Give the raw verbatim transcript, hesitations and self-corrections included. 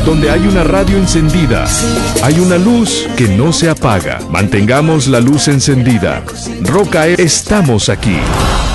Donde hay una radio encendida, hay una luz que no se apaga. Mantengamos la luz encendida. Roca, estamos aquí.